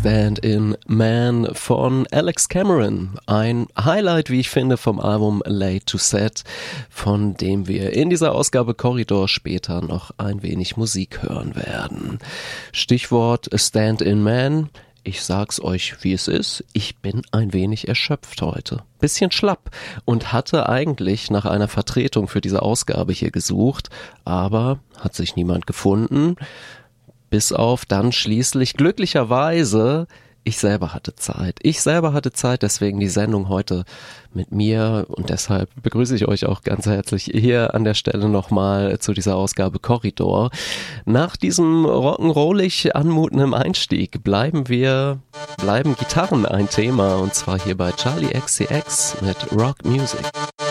Stand-in Man von Alex Cameron. Ein Highlight, wie ich finde, vom Album Late to Set, von dem wir in dieser Ausgabe Korridor später noch ein wenig Musik hören werden. Stichwort Stand-in Man. Ich sag's euch, wie es ist. Ich bin ein wenig erschöpft heute. Bisschen schlapp und hatte eigentlich nach einer Vertretung für diese Ausgabe hier gesucht, aber hat sich niemand gefunden. Bis auf dann schließlich glücklicherweise ich selber hatte Zeit. Deswegen die Sendung heute mit mir und deshalb begrüße ich euch auch ganz herzlich hier an der Stelle nochmal zu dieser Ausgabe Korridor. Nach diesem rock'n'rollig anmutenden Einstieg bleiben Gitarren ein Thema und zwar hier bei Charlie XCX mit Rock Music.